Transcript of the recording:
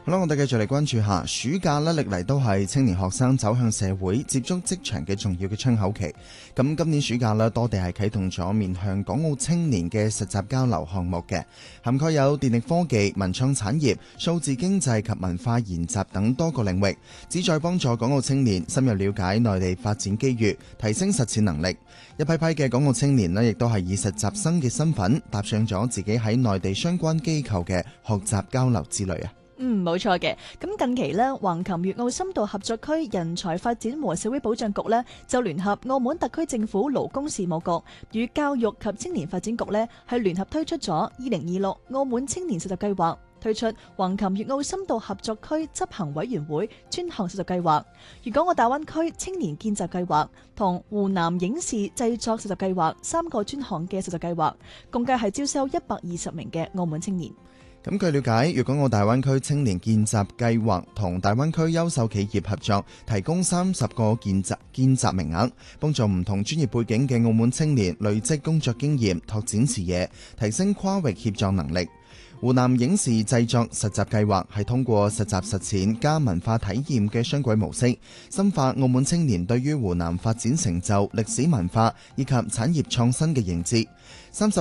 好啦，我哋繼續嚟關注下暑假咧，歷嚟都係青年學生走向社會、接觸職場嘅重要嘅窗口期。咁今年暑假咧，多地係啟動咗面向港澳青年嘅實習交流項目嘅，涵蓋有電力科技、文創產業、數字經濟及文化研習等多個領域，旨在幫助港澳青年深入了解內地發展機遇，提升實踐能力。一批批嘅港澳青年呢，亦都係以實習生嘅身份踏上咗自己喺內地相關機構嘅學習交流之旅啊！ 冇錯嘅。咁近期呢，橫琴粵澳深度合作區人才發展和社會保障局呢，就聯合澳門特區政府勞工事務局與教育及青年發展局呢，係聯合推出咗2026澳門青年實習計劃，推出橫琴粵澳深度合作區執行委員會專項實習計劃、粵港澳大灣區青年見習計劃同湖南影視製作實習計劃3個專項嘅實習計劃，共計係招收120名嘅澳門青年。 咁據了解，粵港澳大灣區青年見習計劃同大灣區優秀企業合作，提供30個見習名額，幫助唔同專業背景嘅澳門青年累積工作經驗，拓展視野，提升跨域協作能力。湖南影視製作實習計劃係通過實習實踐加文化體驗嘅雙軌模式，深化澳門青年對於湖南發展成就、歷史文化以及產業創新嘅認知。